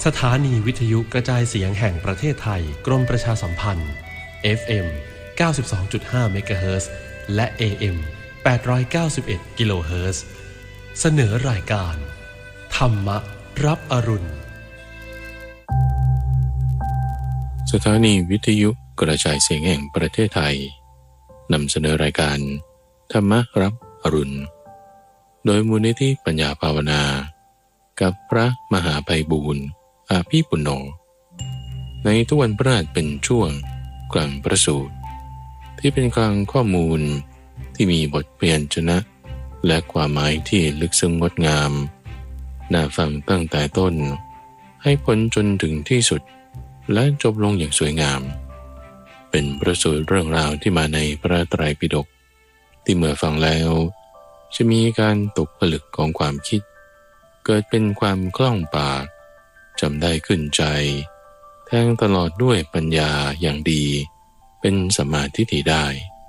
สถานีวิทยุกระจายเสียงแห่งประเทศไทยกรมประชาสัมพันธ์ FM 92.5 เมกะเฮิรตซ์และ AM 891 กิโลเฮิรตซ์เสนอรายการธรรมรับอรุณสถานีวิทยุกระจายเสียงแห่งประเทศไทยนำเสนอรายการธรรมรับอรุณโดยมูลนิธิปัญญาภาวนากับพระมหาไพบูลย์อาภีปุณโญในทุกวันพฤหัสเป็นช่วงกลางประสูติที่เป็นกลางข้อมูลที่มีบทพยัญชนะและความหมายที่ลึกซึ้งงดงามน่าฟังตั้งแต่ต้นให้พ้นจนถึงที่สุดและจบลงอย่างสวยงามเป็นประสูติเรื่องราวที่มาในพระไตรปิฎกที่เมื่อฟังแล้วจะมีการตกผลึกของความคิดเกิดเป็นความคล่องปากจำได้ขึ้นใจแทงตลอดด้วยปัญญาอย่างดีเป็นสัมมาทิฏฐิได้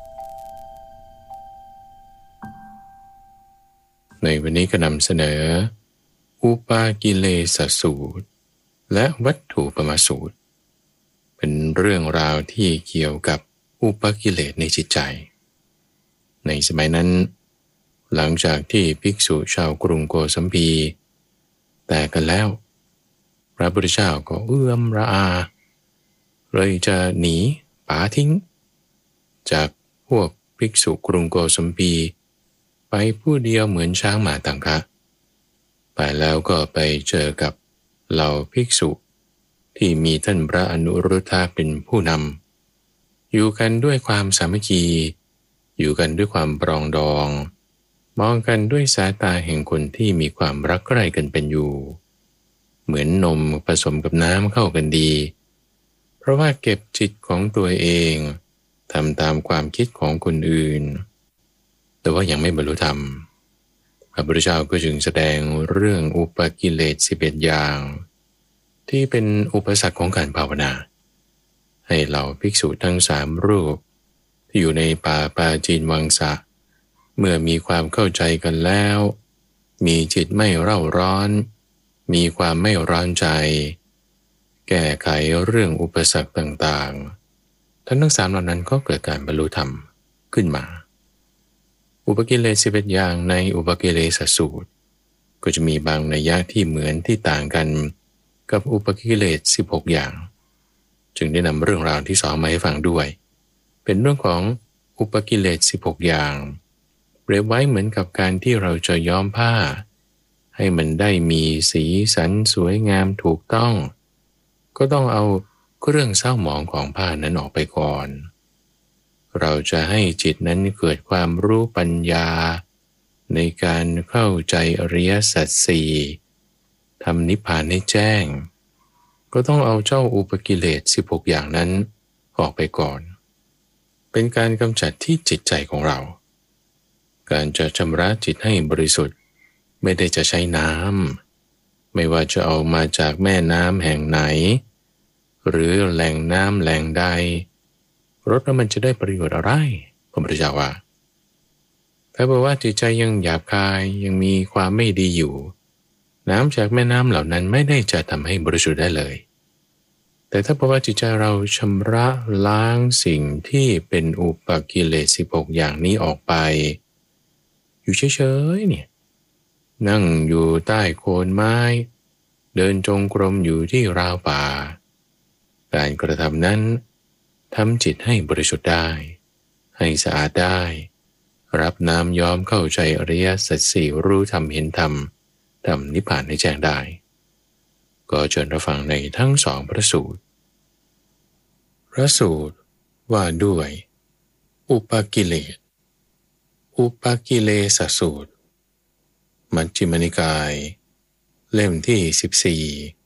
ในวันนี้ก็นำเสนออุปากิเลสสูตรและวัตถุปมาสูตรเป็นเรื่องราวที่เกี่ยวกับอุปกิเลสในจิตใจในสมัยนั้นหลังจากที่ภิกษุชาวกรุงโกสัมพีแตกกันแล้วพระพุทธเจ้าก็เอื้อมระอาเลยจะหนีป๋าทิ้งจากพวกภิกษุกรุงโกสัมพีไปผู้เดียวเหมือนช้างหมาตังคะไปแล้วก็ไปเจอกับเหล่าภิกษุที่มีท่านพระอนุรุทธะเป็นผู้นำอยู่กันด้วยความสามัคคีอยู่กันด้วยความปรองดองมองกันด้วยสายตาแห่งคนที่มีความรักใคร่กันเป็นอยู่เหมือนนมผสมกับน้ำเข้ากันดีเพราะว่าเก็บจิตของตัวเองทำตามความคิดของคนอื่นแต่ว่ายังไม่บรรลุธรรมพระพุทธเจ้าก็จึงแสดงเรื่องอุปกิเลส11อย่างที่เป็นอุปสรรคของการภาวนาให้เหล่าภิกษุทั้ง3รูปที่อยู่ในป่าปาจีนวังสะเมื่อมีความเข้าใจกันแล้วมีจิตไม่เร่าร้อนมีความไม่ร้อนใจแก้ไขเรื่องอุปสรรคต่างๆทั้ง3เหล่านั้นก็เกิดการบรรลุธรรมขึ้นมาอุปกิเลส11อย่างในอุปกิเลสสูตรก็จะมีบางนัยยะที่เหมือนที่ต่างกันกับอุปกิเลส16อย่างจึงได้นำเรื่องราวที่2มาให้ฟังด้วยเป็นเรื่องของอุปกิเลส16อย่างเปรียบไว้เหมือนกับการที่เราจะย้อมผ้าให้มันได้มีสีสันสวยงามถูกต้องก็ต้องเอาเครื่องเศร้าหมองของผ้านั้นออกไปก่อนเราจะให้จิตนั้นเกิดความรู้ปัญญาในการเข้าใจอริยสัจสี่ทำนิพพานให้แจ้งก็ต้องเอาเจ้าอุปกิเลส16อย่างนั้นออกไปก่อนเป็นการกำจัดที่จิตใจของเราการจะชำระจิตให้บริสุทธิ์ไม่ได้จะใช้น้ำไม่ว่าจะเอามาจากแม่น้ำแห่งไหนหรือแหล่งน้ำแหล่งใดรดแล้วมันจะได้ประโยชน์อะไรพระพุทธเจ้าว่าถ้าบอกว่าจิตใจยังหยาบคายยังมีความไม่ดีอยู่น้ำจากแม่น้ำเหล่านั้นไม่ได้จะทำให้บริสุทธิ์ได้เลยแต่ถ้าบอกว่าจิตใจเราชำระล้างสิ่งที่เป็นอุปกิเลส16อย่างนี้ออกไปอยู่เฉยๆเนี่ยนั่งอยู่ใต้โคนไม้เดินจงกรมอยู่ที่ราวป่าการกระทำนั้นทำจิตให้บริสุทธิ์ได้ให้สะอาดได้รับน้ำย้อมเข้าใจอริยสัจสี่รู้ธรรมเห็นธรรมทำนิพพานให้แจ้งได้ก็เชิญรับฟังในทั้ง2พระสูตรพระสูตรว่าด้วยอุปกิเลสอุปกิเลสสูตรมัชฌิมนิกายเล่มที่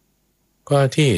14ข้อที่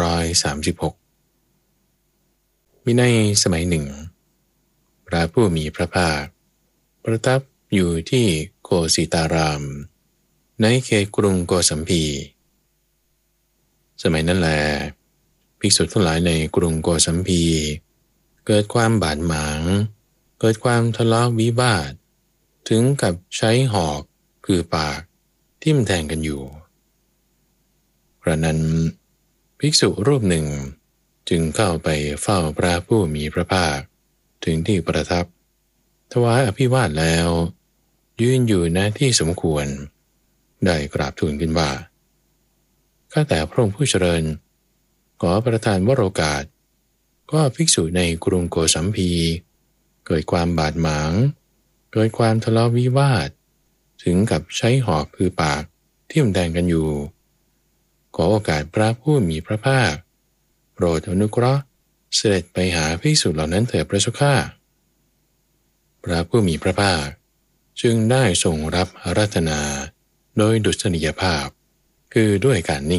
236มีในสมัยหนึ่งพระผู้มีพระภาคประทับอยู่ที่โกสิตารามในเขตกรุงโกสัมพีสมัยนั้นแลภิกษุทั้งหลายในกรุงโกสัมพีเกิดความบาดหมางเกิดความทะเลาะวิวาทถึงกับใช้หอกคือปากทิ่มแทงกันอยู่เพราะนั้นภิกษุรูปหนึ่งจึงเข้าไปเฝ้าพระผู้มีพระภาคถึงที่ประทับถวายอภิวาทแล้วยืนอยู่ณที่สมควรได้กราบทูลขึ้นว่าข้าแต่พระองค์ผู้เจริญขอประทานวโรกาสก็ภิกษุในกรุงโกสัมพีเกิดความบาดหมางเกิดความทะเลาะวิวาทถึงกับใช้หอกคือปากทิ่มแทงกันอยู่ขอโอกาสพระผู้มีพระภาคโปรดอนุเคราะห์เสด็จไปหาภิกษุเหล่านั้นเถิดพระเจ้าข้าพระผู้มีพระภาคจึงได้ทรงรับอาราธนาโดยดุษณียภาพคือด้วยการนิ่ง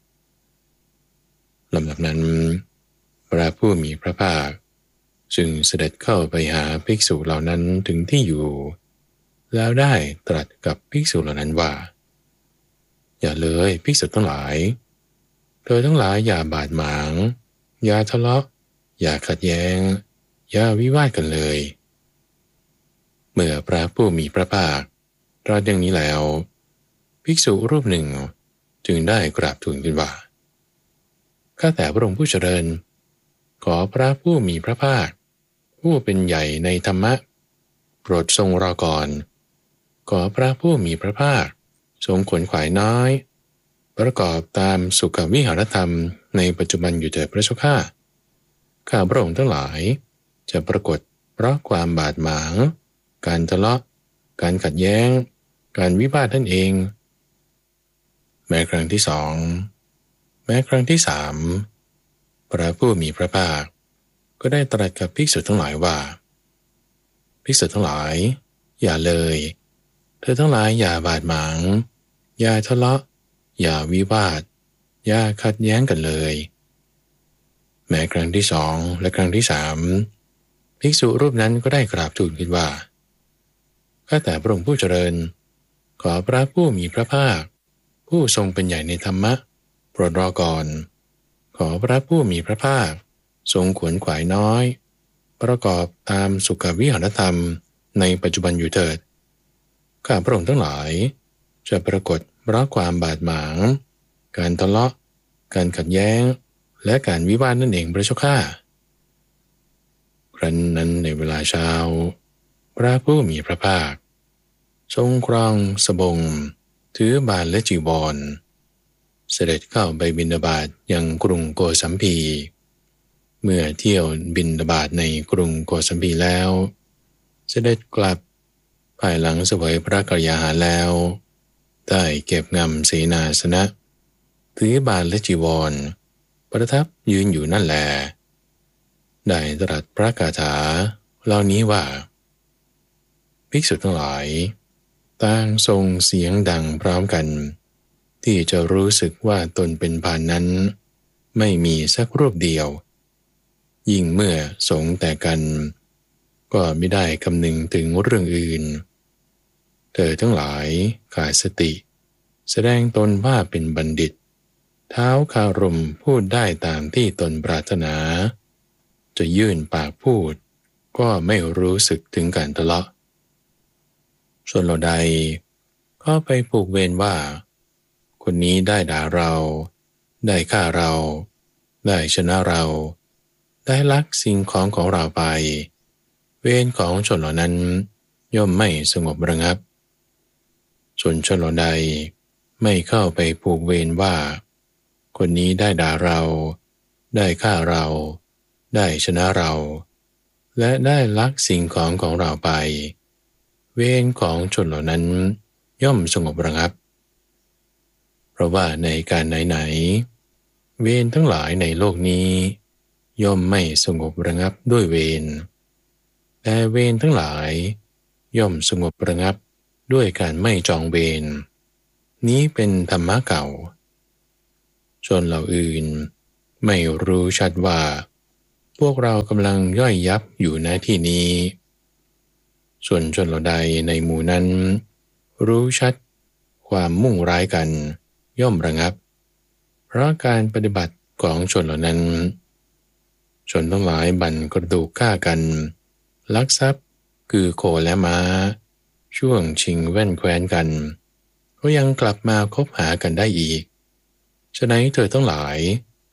ลำดับนั้นพระผู้มีพระภาคจึงเสด็จเข้าไปหาภิกษุเหล่านั้นถึงที่อยู่แล้วได้ตรัสกับภิกษุเหล่านั้นว่าอย่าเลยภิกษุทั้งหลายเธอทั้งหลายอย่าบาดหมางอย่าทะเลาะอย่าขัดแย้งอย่าวิวาทกันเลยเมื่อพระผู้มีพระภาคตรัสอย่างนี้แล้วภิกษุรูปหนึ่งจึงได้กราบทูลขึ้นว่าข้าแต่พระองค์ผู้เจริญขอพระผู้มีพระภาคผู้เป็นใหญ่ในธรรมะโปรดทรงรอก่อนขอพระผู้มีพระภาคทรงขวนขวายน้อยประกอบตามสุขวิหารธรรมในปัจจุบันอยู่เถิดพระเจ้าข้าข้าพระองค์ทั้งหลายจะปรากฏเพราะความบาดหมางการทะเลาะการขัดแย้งการวิวาทนั่นเองแม้ครั้งที่สองแม้ครั้งที่สามพระผู้มีพระภาคก็ได้ตรัสกับภิกษุทั้งหลายว่าภิกษุทั้งหลายอย่าเลยเธอทั้งหลายอย่าบาดหมางอย่าทะเลาะอย่าวิวาทอย่าขัดแย้งกันเลยแม้ครั้งที่สองและครั้งที่สามภิกษุรูปนั้นก็ได้กราบทูลขึ้นว่าข้าแต่พระองค์ผู้เจริญขอพระผู้มีพระภาคผู้ทรงเป็นใหญ่ในธรรมะโปรดรอก่อนขอพระผู้มีพระภาคทรงขวนขวายน้อยประกอบตามสุขวิหารธรรมในปัจจุบันอยู่เถิดข้าพระองค์ทั้งหลายจะปรากฏเพราะความบาดหมางการทะเลาะการขัดแย้งและการวิวาทนั่นเองพระเจ้าข้าครั้นนั้นในเวลาเช้าพระผู้มีพระภาคทรงครองสบงถือบาทและจีวรเสด็จเข้าไปบิณฑบาตยังกรุงโกสัมพีเมื่อเที่ยวบิณฑบาตในกรุงโกสัมพีแล้วเสด็จกลับภายหลังเสวยพระกรยาหารแล้วได้เก็บงำเสนาสนะถือบาทและจีวรประทับยืนอยู่นั่นแลได้ตรัสพระคาถาเหล่านี้ว่าภิกษุทั้งหลายต่างส่งเสียงดังพร้อมกันที่จะรู้สึกว่าตนเป็นพานนั้นไม่มีสักรูปเดียวยิ่งเมื่อสงฆ์แต่กันก็ไม่ได้คำนึงถึงเรื่องอื่นเธอทั้งหลายขาดสติแสดงตนว่าเป็นบัณฑิตเท้าคารมพูดได้ตามที่ตนปรารถนาจะยื่นปากพูดก็ไม่รู้สึกถึงการทะเลาะส่วนเราใดก็ไปผูกเวรว่าคนนี้ได้ด่าเราได้ฆ่าเราได้ชนะเราได้ลักสิ่งของเราไปเวรของชนเหล่านั้นย่อมไม่สงบระงับส่วนชนเหล่าใดไม่เข้าไปผูกเวรว่าคนนี้ได้ด่าเราได้ฆ่าเราได้ชนะเราและได้ลักสิ่งของเราไปเวรของชนเหล่านั้นย่อมสงบระงับเพราะว่าในการไหนเวรทั้งหลายในโลกนี้ย่อมไม่สงบระงับด้วยเวรแต่เวรทั้งหลายย่อมสงบระงับด้วยการไม่จองเวรนี้เป็นธรรมะเก่าชนเหล่าอื่นไม่รู้ชัดว่าพวกเรากำลังย่อยยับอยู่ณที่นี้ส่วนชนเหล่าใดในหมู่นั้นรู้ชัดความมุ่งร้ายกันย่อมระงับเพราะการปฏิบัติของชนเหล่านั้นชนทั้งหลายบั่นกระดูกฆ่ากันลักทรัพย์คือโคและม้าช่วงชิงแว่นแคว้นกันก็ยังกลับมาคบหากันได้อีกฉะนั้นเธอทั้งหลาย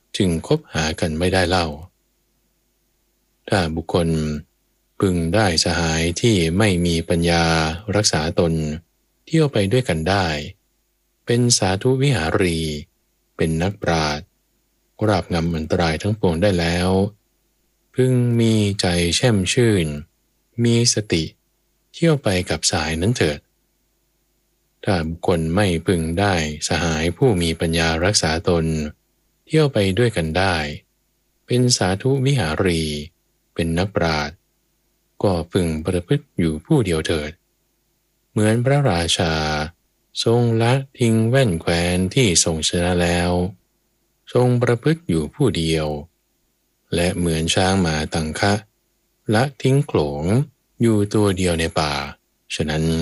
จึงคบหากันไม่ได้เล่าถ้าบุคคลพึงได้สหายที่ไม่มีปัญญารักษาตนเที่ยวไปด้วยกันได้เป็นสาธุวิหารีเป็นนักปราชญ์ราบงำอันตรายทั้งปวงได้แล้วพึงมีใจแช่มชื่นมีสติเที่ยวไปกับสหายนั้นเถิดถ้าบุคคลไม่พึงได้สหายผู้มีปัญญารักษาตนเที่ยวไปด้วยกันได้เป็นสาธุวิหารีเป็นนักปราชญ์ก็พึงประพฤติอยู่ผู้เดียวเถิดเหมือนพระราชาทรงละทิ้งแว่นแคว้นที่ทรงชนะแล้วทรงประพฤติอยู่ผู้เดียวและเหมือนช้างหมาตังคะละทิ้งโขลงอยู่ตัวเดียวในป่าฉะนั้น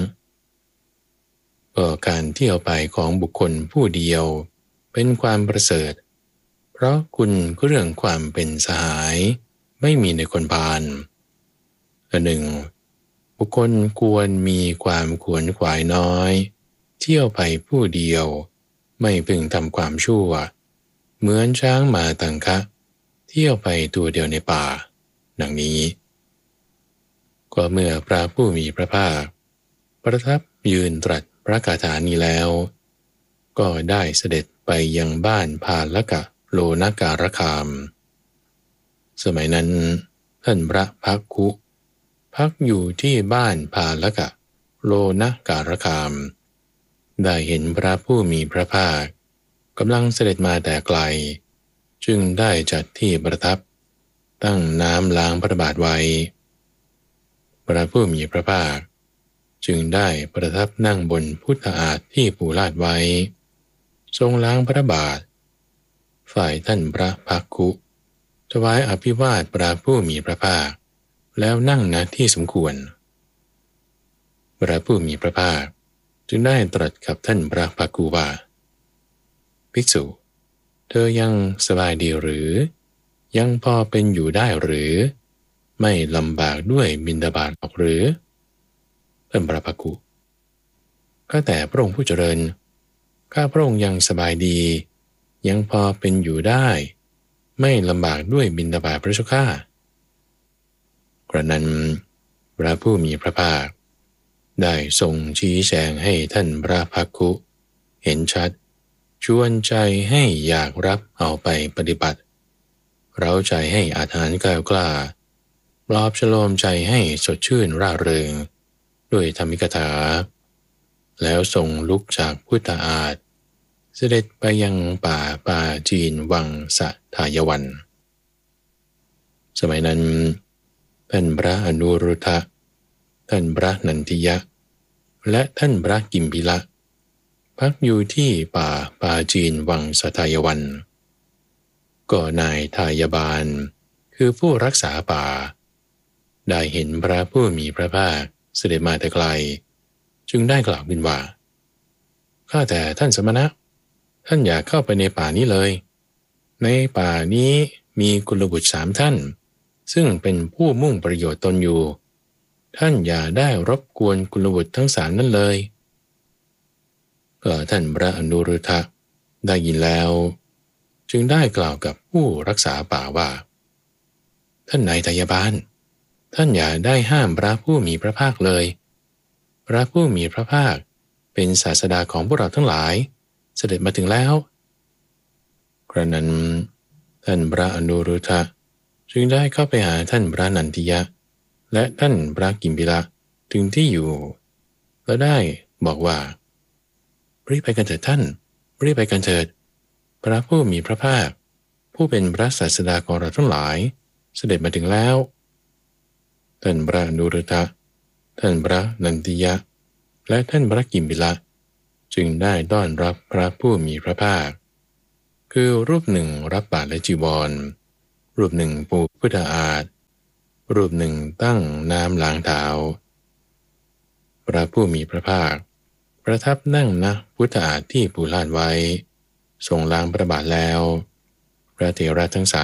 การเที่ยวไปของบุคคลผู้เดียวเป็นความประเสริฐเพราะคุณเรื่องความเป็นสหายไม่มีในคนพาลอันหนึ่งบุคคลควรมีความขวนขวายน้อยเที่ยวไปผู้เดียวไม่พึงทำความชั่วเหมือนช้างหมาตังคะเที่ยวไปตัวเดียวในป่าดังนี้ก็เมื่อพระผู้มีพระภาคประทับยืนตรัสพระคาถานี้แล้วก็ได้เสด็จไปยังบ้านพาลกะโลนการคามสมัยนั้นท่านพระภักคุพักอยู่ที่บ้านพาลกะโลนการคามได้เห็นพระผู้มีพระภาคกำลังเสด็จมาแต่ไกลจึงได้จัดที่ประทับตั้งน้ำล้างพระบาทไว้พระผู้มีพระภาคจึงได้ประทับนั่งบนพุทธอาฏที่ปูลาดไว้ทรงล้างพระบาทฝ่ายท่านพระภักคุถวายอภิวาทพระผู้มีพระภาคแล้วนั่งณที่สมควรพระผู้มีพระภาคจึงได้ตรัสกับท่านพระภักคุว่าภิกษุเธอยังสบายดีหรือยังพอเป็นอยู่ได้หรือไม่ลำบากด้วยบิณฑบาตหรอกหรือท่านพระภักคุข้าแต่พระองค์ผู้เจริญข้าพระองค์ยังสบายดียังพอเป็นอยู่ได้ไม่ลำบากด้วยบิณฑบาตพระเจ้าข้ากระนั้นพระผู้มีพระภาคได้ทรงชี้แจงให้ท่านพระภักคุเห็นชัดชวนใจให้อยากรับเอาไปปฏิบัติเร้าใจให้อาถรรพ์กล้ากล้าปลอบฉโลมใจให้สดชื่นร่าเริงด้วยธรรมิกถาแล้วทรงลุกจากพุทธอาฏเสด็จไปยังป่าปาจีนวังสะทายวันสมัยนั้นท่านพระอนุรุทธะท่านพระนันทิยะและท่านพระกิมพิละพักอยู่ที่ป่าปาจีนวังสะทายวันก็นายทายบาลคือผู้รักษาป่าได้เห็นพระผู้มีพระภาคเสด็จมาแต่ไกลจึงได้กล่าวขึ้นว่าข้าแต่ท่านสมณะท่านอย่าเข้าไปในป่านี้เลยในป่านี้มีกุลบุตร3ท่านซึ่งเป็นผู้มุ่งประโยชน์ตนอยู่ท่านอย่าได้รบกวนกุลบุตรทั้ง3นั้นเลยก็ท่านพระอนุรุทธะได้ยินแล้วจึงได้กล่าวกับผู้รักษาป่าว่าท่านนายทายบาลท่านอย่าได้ห้ามพระผู้มีพระภาคเลยพระผู้มีพระภาคเป็นศาสดาของพวกเราทั้งหลายเสด็จมาถึงแล้วกระนั้นท่านพระอนุรุทธะจึงได้เข้าไปหาท่านพระนันทิยะและท่านพระกิมพิละถึงที่อยู่และได้บอกว่ารีบไปกันเถิดท่านรีบไปกันเถิดพระผู้มีพระภาคผู้เป็นพระศาสดาของเราทั้งหลายเสด็จมาถึงแล้วท่านพระอนุรุทธะท่านพระนันทิยะและท่านพระกิมพิละจึงได้ต้อนรับพระผู้มีพระภาคคือรูปหนึ่งรับบาตรและจีวรรูปหนึ่งปูพุทธอาฏรูปหนึ่งตั้งน้ำล้างเท้าพระผู้มีพระภาคประทับนั่งณพุทธอาฏที่ปูลาดไว้ทรงล้างพระบาทแล้วพระเถระทั้ง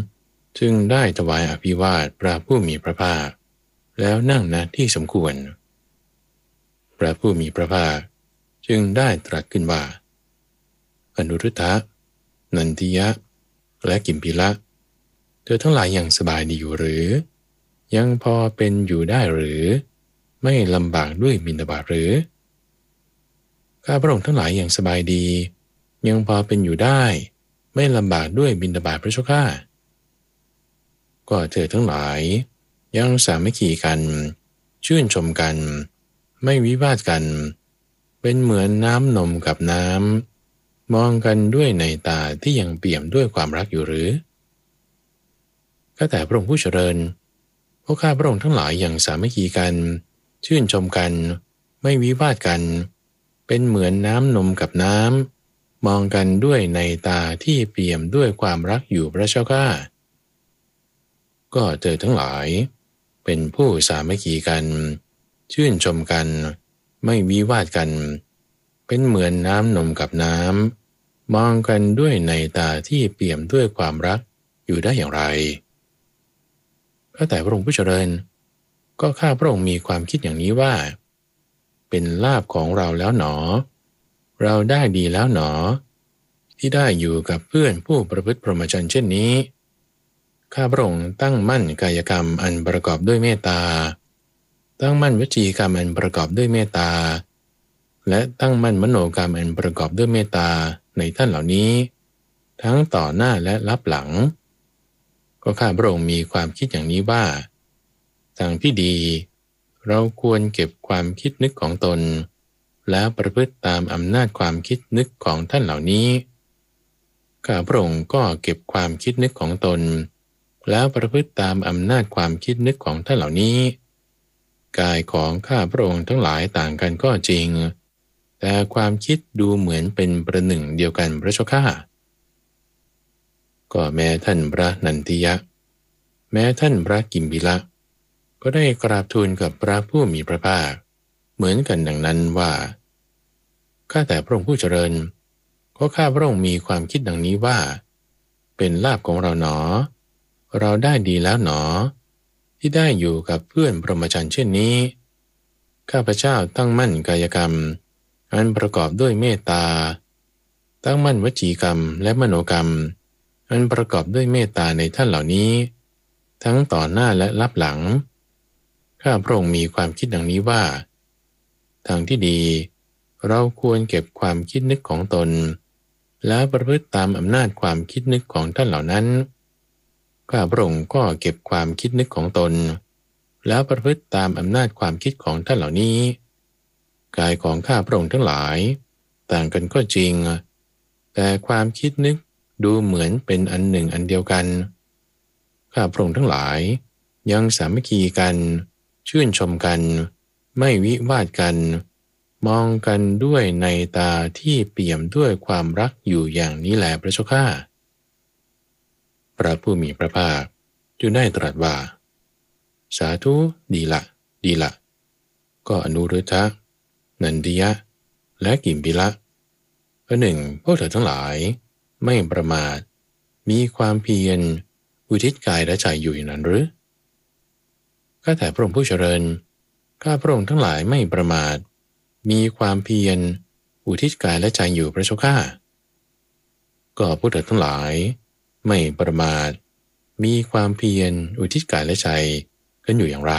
3จึงได้ถวายอภิวาทพระผู้มีพระภาคแล้วนั่งณที่สมควรพระผู้มีพระภาคจึงได้ตรัสขึ้นว่าอนุรุทธะนันทิยะและกิมพิละเธอทั้งหลายยังสบายดีอยู่หรือยังพอเป็นอยู่ได้หรือไม่ลำบากด้วยบิณฑบาตหรือข้าพระองค์ทั้งหลายยังสบายดียังพอเป็นอยู่ได้ไม่ลำบากด้วยบิณฑบาตพระเจ้าข้าก็เธอทั้งหลายยังสามัคคีกันชื่นชมกันไม่วิวาทกันเป็นเหมือนน้ำนมกับน้ำมองกันด้วยในตาที่ยังเปี่ยมด้วยความรักอยู่หรือก็แต่พระองค์ผู้เจริญพวกข้าพระองค์ทั้งหลายยังสามัคคีกันชื่นชมกันไม่วิวาทกันเป็นเหมือนน้ำนมกับน้ำมองกันด้วยในตาที่เปี่ยมด้วยความรักอยู่พระเจ้าข้าก็เธอทั้งหลายเป็นผู้สามัคคีกันชื่นชมกันไม่วิวาทกันเป็นเหมือนน้ำนมกับน้ำมองกันด้วยในตาที่เปี่ยมด้วยความรักอยู่ได้อย่างไรก็แต่พระองค์ผู้เจริญก็ข้าพระองค์มีความคิดอย่างนี้ว่าเป็นลาภของเราแล้วหนอเราได้ดีแล้วหนอที่ได้อยู่กับเพื่อนผู้ประพฤติพรหมจรรย์เช่นนี้ข้าพระองค์ตั้งมั่นกายกรรมอันประกอบด้วยเมตตาตั้งมั่นวจีกรรมอันประกอบด้วยเมตตาและตั้งมั่นมโนกรรมอันประกอบด้วยเมตตาในท่านเหล่านี้ทั้งต่อหน้าและลับหลังก็ข้าพระองค์มีความคิดอย่างนี้ว่าทางที่ดีเราควรเก็บความคิดนึกของตนแล้วประพฤติตามอำนาจความคิดนึกของท่านเหล่านี้ข้าพระองค์ก็เก็บความคิดนึกของตนแล้วประพฤติตามอำนาจความคิดนึกของท่านเหล่านี้กายของข้าพระองค์ทั้งหลายต่างกันก็จริงแต่ความคิดดูเหมือนเป็นประหนึ่งเดียวกันพระเจ้าข้าก็แม้ท่านพระนันทิยะแม้ท่านพระกิมพิละก็ได้กราบทูลกับพระผู้มีพระภาคเหมือนกันดังนั้นว่าข้าแต่พระองค์ผู้เจริญก็ข้าพระองค์มีความคิดดังนี้ว่าเป็นลาภของเราหนอเราได้ดีแล้วหนอที่ได้อยู่กับเพื่อนพรหมจรรย์เช่นนี้ข้าพเจ้าตั้งมั่นกายกรรมอันประกอบด้วยเมตตาตั้งมั่นวจีกรรมและมโนกรรมอันประกอบด้วยเมตตาในท่านเหล่านี้ทั้งต่อหน้าและลับหลังข้าพระองค์มีความคิดดังนี้ว่าทางที่ดีเราควรเก็บความคิดนึกของตนแล้วประพฤติตามอำนาจความคิดนึกของท่านเหล่านั้นข้าพระองค์ก็เก็บความคิดนึกของตนแล้วประพฤติตามอำนาจความคิดของท่านเหล่านี้กายของข้าพระองค์ทั้งหลายต่างกันก็จริงแต่ความคิดนึกดูเหมือนเป็นอันหนึ่งอันเดียวกันข้าพระองค์ทั้งหลายยังสามัคคีกันชื่นชมกันไม่วิวาทกันมองกันด้วยในตาที่เปี่ยมด้วยความรักอยู่อย่างนี้แลพระเจ้าข้าพระผู้มีพระภาคจึงได้ตรัสว่าสาธุดีละดีละก็อนุรุทธะนันทิยะและกิมพิละประหนึ่งพวกเธอทั้งหลายไม่ประมาทมีความเพียรอุทิศกายและใจอยู่อย่างนั้นหรือข้าแต่พระองค์ผู้เจริญข้าพระองค์ทั้งหลายไม่ประมาทมีความเพียรอุทิศกายและใจอยู่พระเจ้าข้าก็พวกเธอทั้งหลายไม่ประมาทมีความเพียรอุทิศกายและใจกันอยู่อย่างไร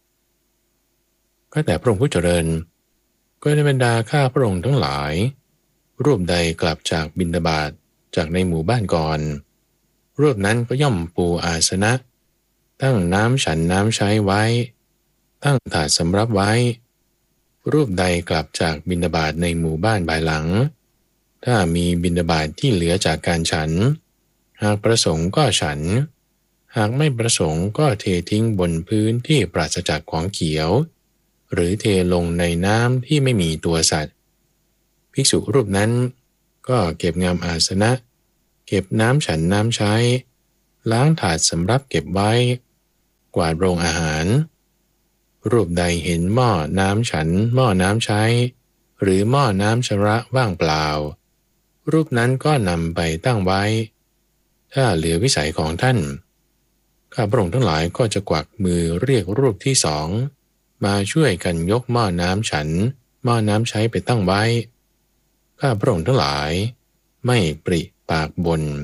ก็แต่พระองค์ผู้เจริญก็ในบรรดาข้าพระองค์ทั้งหลายรูปใดกลับจากบิณฑบาตจากในหมู่บ้านก่อนรูปนั้นก็ย่อมปูอาสนะตั้งน้ำฉันน้ำใช้ไว้ตั้งถาดสำรับไว้รูปใดกลับจากบิณฑบาตในหมู่บ้านภายหลังถ้ามีบิณฑบาตที่เหลือจากการฉันหากประสงค์ก็ฉันหากไม่ประสงค์ก็เททิ้งบนพื้นที่ปราศจากของเขียวหรือเทลงในน้ำที่ไม่มีตัวสัตว์ภิกษุรูปนั้นก็เก็บงามอาสนะเก็บน้ำฉันน้ำใช้ล้างถาดสำรับเก็บไว้กวาดโรงอาหารรูปใดเห็นหม้อน้ำฉันหม้อน้ำใช้หรือหม้อน้ำชำระว่างเปล่ารูปนั้นก็นำไปตั้งไว้ถ้าเหลือวิสัยของท่านข้าพระองค์ทั้งหลายก็จะกวักมือเรียกรูปที่สองมาช่วยกันยกหม้อน้ำฉันหม้อน้ำใช้ไปตั้งไว้ข้าพระองค์ทั้งหลายไม่ปริปากบ่น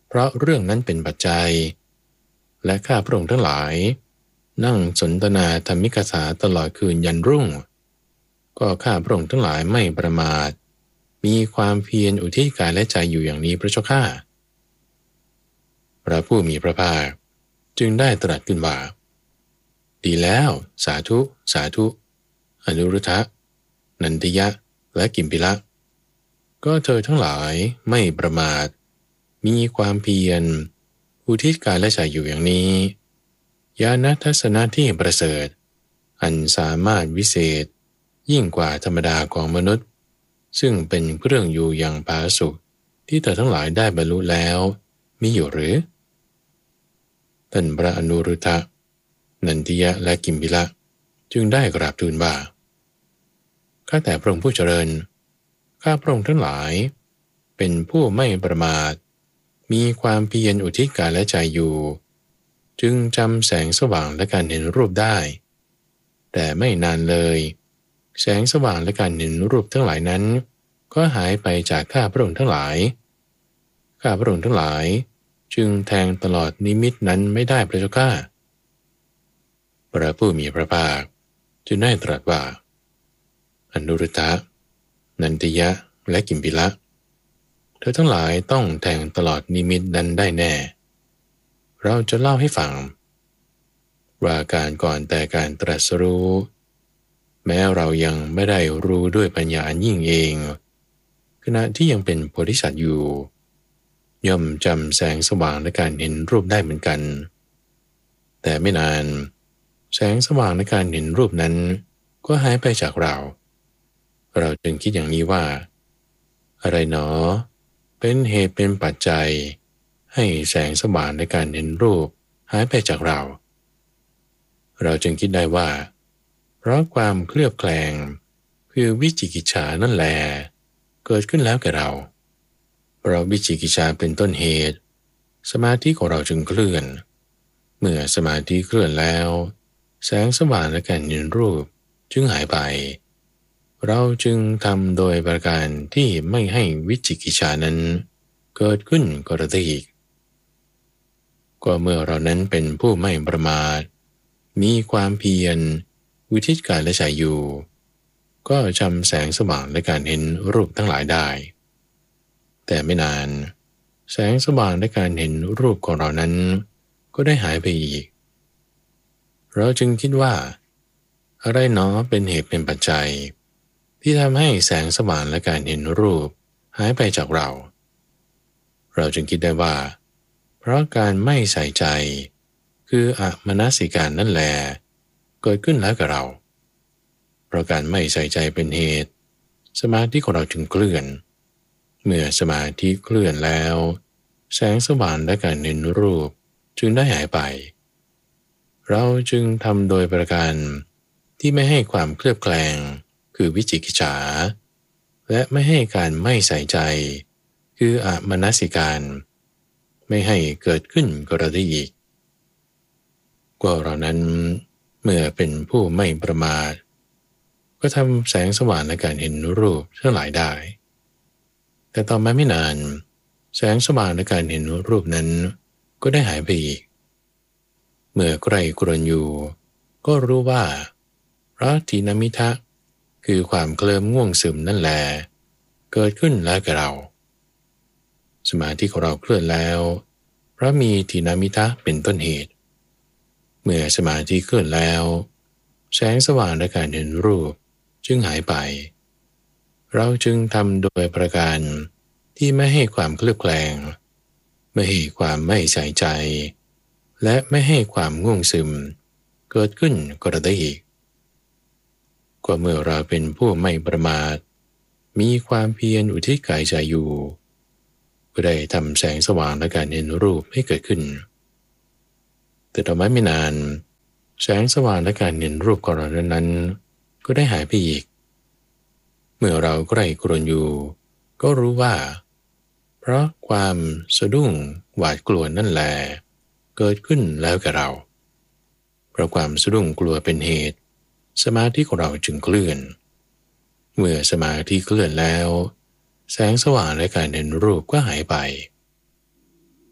เพราะเรื่องนั้นเป็นปัจจัยและข้าพระองค์ทั้งหลายนั่งสนทนาธรรมิกถาตลอดคืนยันรุ่งก็ข้าพระองค์ทั้งหลายไม่ประมาทมีความเพียรอุทิศกายและใจอยู่อย่างนี้พระเจ้าข้าพระผู้มีพระภาคจึงได้ตรัสขึ้นว่าดีแล้วสาธุสาธุอนุรุทธะนันทิยะและกิมพิละก็เธอทั้งหลายไม่ประมาทมีความเพียรอุทิศกายและใจอยู่อย่างนี้ญาณทัศนะที่ประเสริฐอันสามารถวิเศษยิ่งกว่าธรรมดาของมนุษย์ซึ่งเป็นเครื่องอยู่อย่างผาสุกที่เธอทั้งหลายได้บรรลุแล้วมีอยู่หรือท่านพระอนุรุทธะนันทิยะและกิมพิละจึงได้กราบทูลว่าข้าแต่พระองค์ผู้เจริญข้าพระองค์ทั้งหลายเป็นผู้ไม่ประมาทมีความเพียรอุทิศกายและใจอยู่จึงจำแสงสว่างและการเห็นรูปได้แต่ไม่นานเลยแสงสว่างและการเห็นรูปทั้งหลายนั้นก็หายไปจากข้าพระองค์ทั้งหลายข้าพระองค์ทั้งหลายจึงแทงตลอดนิมิตนั้นไม่ได้พระเจ้าข้าพระผู้มีพระภาคจึงได้ตรัสว่าอนุรุทธะนันทิยะและกิมพิละเธอทั้งหลายต้องแทงตลอดนิมิตนั้นได้แน่เราจะเล่าให้ฟังว่าการก่อนแต่การตรัสรู้แม้เรายังไม่ได้รู้ด้วยปัญญาอันยิ่งเองขณะที่ยังเป็นโพธิสัตว์อยู่ย่อมจำแสงสว่างและการเห็นรูปได้เหมือนกันแต่ไม่นานแสงสว่างและการเห็นรูปนั้นก็หายไปจากเราจึงคิดอย่างนี้ว่าอะไรหนอเป็นเหตุเป็นปัจจัยให้แสงสว่างในการเห็นรูปหายไปจากเราจึงคิดได้ว่าเพราะความเคลือบแคลงคือวิจิกิจฉานั่นแลเกิดขึ้นแล้วแก่เราเพราะวิจิกิจฉาเป็นต้นเหตุสมาธิของเราจึงเคลื่อนเมื่อสมาธิเคลื่อนแล้วแสงสว่างและการเห็นรูปจึงหายไปเราจึงทำโดยประการที่ไม่ให้วิจิกิจฉานั้นเกิดขึ้นก็ได้อีกก็เมื่อเรานั้นเป็นผู้ไม่ประมาทมีความเพียรอุทิศกายและใจอยู่ก็จำแสงสว่างและการเห็นรูปทั้งหลายได้แต่ไม่นานแสงสว่างและการเห็นรูปของเรานั้นก็ได้หายไปอีกเราจึงคิดว่าอะไรหนอเป็นเหตุเป็นปัจจัยที่ทำให้แสงสว่างและการเห็นรูปหายไปจากเราจึงคิดได้ว่าเพราะการไม่ใส่ใจคืออมนสิการนั่นแหละเกิดขึ้นแล้วกับเราเพราะการไม่ใส่ใจเป็นเหตุสมาธิของเราจึงเคลื่อนเมื่อสมาธิเคลื่อนแล้วแสงสว่างและการเห็นรูปจึงได้หายไปเราจึงทำโดยประการที่ไม่ให้ความเคลือบแคลงคือวิจิกิจฉาและไม่ให้การไม่ใส่ใจคืออมนสิการไม่ให้เกิดขึ้นก็ได้อีกก็เรานั้นเมื่อเป็นผู้ไม่ประมาทก็ทำแสงสว่างในการเห็นรูปทั้งหลายได้แต่ต่อมาไม่นานแสงสว่างในการเห็นรูปนั้นก็ได้หายไปอีกเมื่อใกล้กรนอยู่ก็รู้ว่าพระทีนมิทะคือความเคลิ้มง่วงซึมนั่นแลเกิดขึ้นแล้วกับเราสมาธิของเราเคลื่อนแล้วเพราะมีทีนมิทะเป็นต้นเหตุเมื่อสมาธิเคลื่อนแล้วแสงสว่างและการเห็นรูปจึงหายไปเราจึงทำโดยประการที่ไม่ให้ความเคลือบแคลงไม่ให้ความไม่ใส่ใจและไม่ให้ความง่วงซึมเกิดขึ้นก็ได้อีกก็เมื่อเราเป็นผู้ไม่ประมาทมีความเพียรอุทิศกายใจอยู่ก็ได้ทำแสงสว่างและการเห็นรูปให้เกิดขึ้นแต่ต่อมาไม่นานแสงสว่างและการเห็นรูปของเรานั้นก็ได้หายไปอีกเมื่อเราใกล้กรนอยู่ก็รู้ว่าเพราะความสะดุ้งหวาดกลัวนั่นแลเกิดขึ้นแล้วกับเราเพราะความสะดุ้งกลัวเป็นเหตุสมาธิของเราจึงเคลื่อนเมื่อสมาธิเคลื่อนแล้วแสงสว่างและการเห็นรูปก็หายไป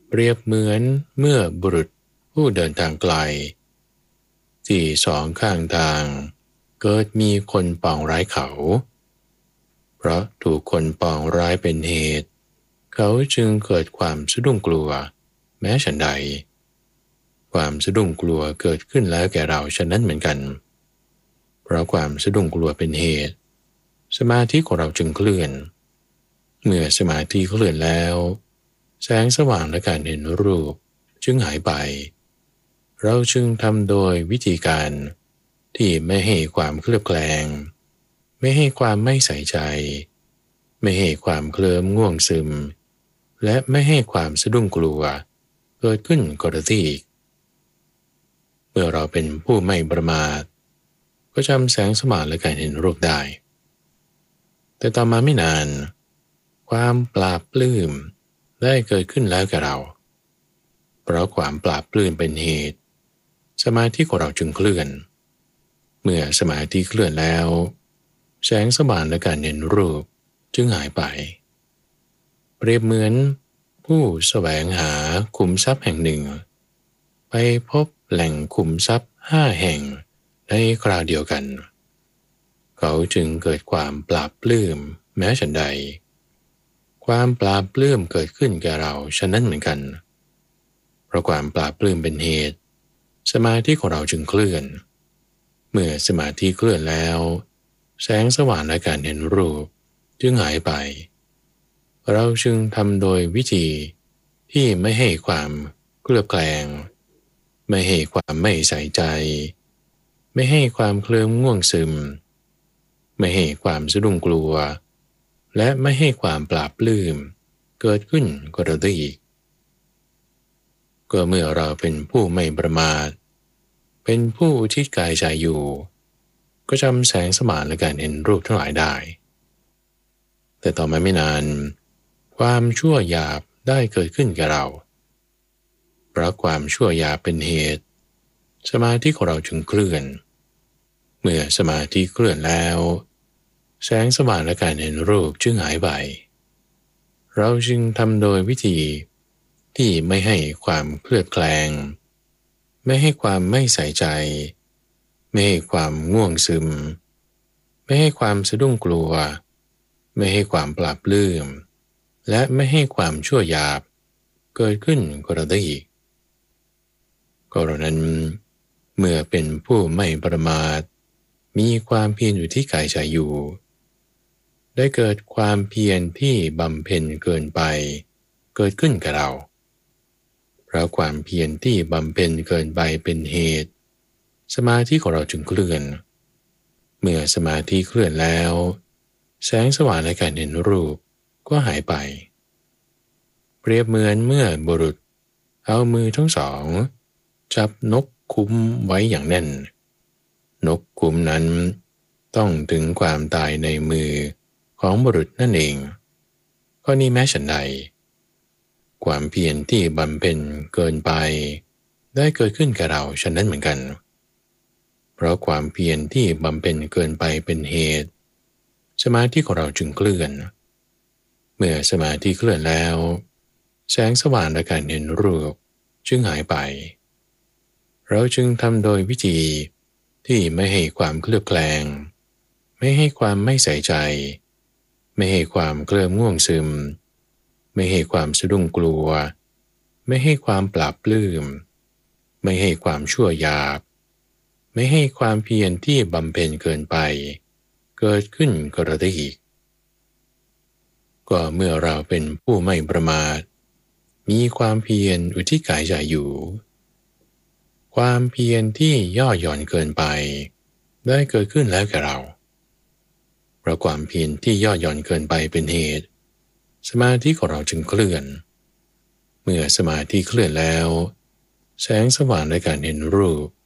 เปรียบเหมือนเมื่อบุรุษผู้เดินทางไกลที่สองข้างทางเกิดมีคนปองร้ายเขาเพราะถูกคนปองร้ายเป็นเหตุเขาจึงเกิดความสะดุ้งกลัวแม้ฉันใดความสะดุ้งกลัวเกิดขึ้นแล้วแก่เราฉะนั้นเหมือนกันเพราะความสะดุ้งกลัวเป็นเหตุสมาธิของเราจึงเคลื่อนเมื่อสมาธิเคลื่อนแล้วแสงสว่างและการเห็นรูปจึงหายไปเราจึงทำโดยวิธีการที่ไม่ให้ความเคลือบแคลงไม่ให้ความไม่ใส่ใจไม่ให้ความเคลิ้มง่วงซึมและไม่ให้ความสะดุ้งกลัวเกิดขึ้นกระทีอีกเมื่อเราเป็นผู้ไม่ประมาทก็จำแสงสว่างและการเห็นรูปได้แต่ต่อมาไม่นานความปราบปลื้มได้เกิดขึ้นแล้วแก่เราเพราะความปราบปลื้มเป็นเหตุสมาธิของเราจึงเคลื่อนเมื่อสมาธิเคลื่อนแล้วแสงสว่างและการเห็นรูปจึงหายไปเปรียบเหมือนผู้แสวงหาขุมทรัพย์แห่งหนึ่งไปพบแหล่งขุมทรัพย์5 แห่งในคราวเดียวกันเขาจึงเกิดความปราบปลื้มแม้ฉันใดความปราบปลื้มเกิดขึ้นแก่เราฉะนั้นเหมือนกันเพราะความปราบปลื้มเป็นเหตุสมาธิของเราจึงเคลื่อนเมื่อสมาธิเคลื่อนแล้วแสงสว่างและการเห็นรูปจึงหายไปเราจึงทำโดยวิธีที่ไม่ให้ความเคลือบแคลงไม่ให้ความไม่ใส่ใจไม่ให้ความเคลิ้มง่วงซึมไม่ให้ความสะดุ้งกลัวและไม่ให้ความปราบปลื้มเกิดขึ้นกระได้อีกก็เมื่อเราเป็นผู้ไม่ประมาทเป็นผู้อุทิศกายใจอยู่ก็จำแสงสว่างและการเห็นรูปทั้งหลายได้แต่ต่อมาไม่นานความชั่วหยาบได้เกิดขึ้นแก่เราเพราะความชั่วหยาบเป็นเหตุสมาธิของเราจึงเคลื่อนเมื่อสมาธิเคลื่อนแล้วแสงสว่างและการเห็นรูปจึงหายไปเราจึงทำโดยวิธีที่ไม่ให้ความเคลือบแคลงไม่ให้ความไม่ใส่ใจไม่ให้ความง่วงซึมไม่ให้ความสะดุ้งกลัวไม่ให้ความปราบปลื้มและไม่ให้ความชั่วหยาบเกิดขึ้นก็เราได้อีกก็เรานั้นเมื่อเป็นผู้ไม่ประมาทมีความเพียรอยู่ที่กายใจอยู่ได้เกิดความเพียรที่บำเพ็ญเกินไปเกิดขึ้นกับเราเพราะความเพียรที่บำเพ็ญเกินไปเป็นเหตุสมาธิของเราจึงเคลื่อนเมื่อสมาธิเคลื่อนแล้วแสงสว่างในการเห็นรูปก็หายไปเปรียบเหมือนเมื่อบุรุษเอามือทั้งสองจับนกคุ้มไว้อย่างแน่นนกคุ้มนั้นต้องถึงความตายในมือของบุรุษนั่นเองข้อนี้แม้ฉันใดความเพียรที่บำเพ็ญเกินไปได้เกิดขึ้นกับเราฉะนั้นเหมือนกันเพราะความเพียรที่บำเพ็ญเกินไปเป็นเหตุสมาธิของเราจึงเคลื่อนเมื่อสมาธิเคลื่อนแล้วแสงสว่างและการเห็นรูปจึงหายไปเราจึงทำโดยวิธีที่ไม่ให้ความเคลือบแคลงไม่ให้ความไม่ใส่ใจไม่ให้ความเคลิ้มง่วงซึมไม่ให้ความสะดุ้งกลัวไม่ให้ความปราบปลื้มไม่ให้ความชั่วหยาบไม่ให้ความเพียรที่บำเพ็ญเกินไปเกิดขึ้นกระได้อีกก็เมื่อเราเป็นผู้ไม่ประมาทมีความเพียรอุทิศกายใจอยู่ความเพียรที่ย่อหย่อนเกินไปได้เกิดขึ้นแล้วแก่เราเพราะความเพียรที่ย่อหย่อนเกินไปเป็นเหตุสมาธิของเราจึงเคลื่อนเมื่อสมาธิเคลื่อนแล้วแสงสว่างในการเห็นรูป